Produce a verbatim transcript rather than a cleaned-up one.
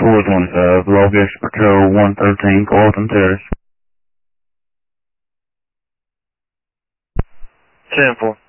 four twenty-five, Logos Patrol one thirteen, Carlton Terrace. ten four.